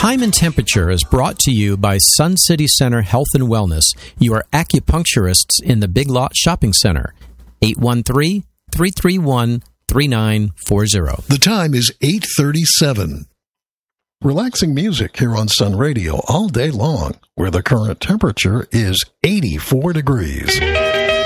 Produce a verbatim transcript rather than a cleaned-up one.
Time and Temperature is brought to you by Sun City Center Health and Wellness, your acupuncturists in the Big Lot Shopping Center. eight one three, three three one, three nine four zero. The time is eight thirty-seven. Relaxing music here on Sun Radio all day long, where the current temperature is eighty-four degrees.